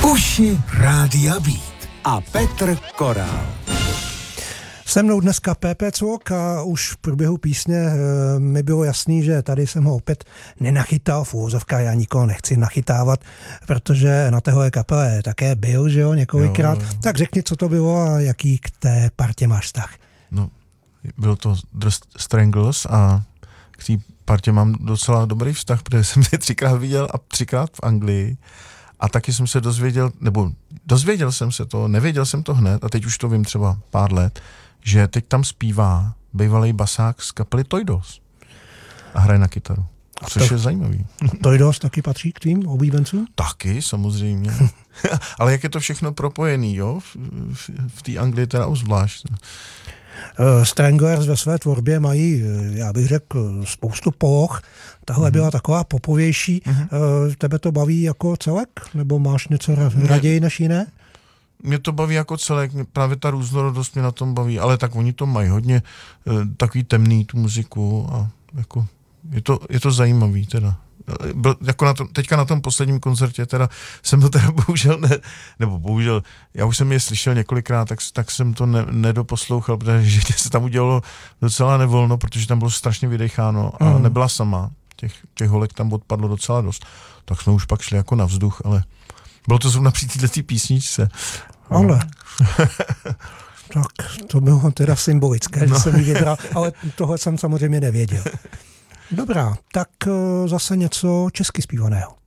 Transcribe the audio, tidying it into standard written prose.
Uši Rádia Beat a Petr Korál. Se mnou dneska Pepe Cvok a už v průběhu písně mi bylo jasný, že tady jsem ho opět nenachytal v úvozovkách, já nikoho nechci nachytávat, protože na téhle kapele také byl, že jo, několikrát. Jo. Tak řekni, co to bylo a jaký k té partě máš vztah. No, bylo to The Strangles a k té partě mám docela dobrý vztah, protože jsem je 3krát viděl a 3krát v Anglii. A taky jsem se dozvěděl jsem se to, nevěděl jsem to hned a teď už to vím třeba pár let, že teď tam zpívá bývalý basák z kapely Toy Dolls a hraje na kytaru, což je zajímavý. Toy Dolls taky patří k tvým oblíbencům? Taky, samozřejmě. Ale jak je to všechno propojený, jo? V té Anglii teda zvlášť. Stranglers ve své tvorbě mají, já bych řekl, spoustu poloh. Tahle byla taková popovější. Tebe to baví jako celek? Nebo máš něco raději než jiné? Mě to baví jako celek, právě ta různorodost mě na tom baví, ale tak oni to mají hodně takový temný tu muziku a jako je to zajímavý teda. Jako teďka na tom posledním koncertě teda jsem to teda bohužel, já už jsem je slyšel několikrát, tak jsem to nedoposlouchal, protože se tam udělalo docela nevolno, protože tam bylo strašně vydecháno a nebyla sama. Těch holek tam odpadlo docela dost. Tak jsme už pak šli jako na vzduch, ale bylo to zrovna při této písničce. Ale tak to bylo teda symbolické, že jsem ji vybral, ale tohle jsem samozřejmě nevěděl. Dobrá, tak zase něco česky zpívaného.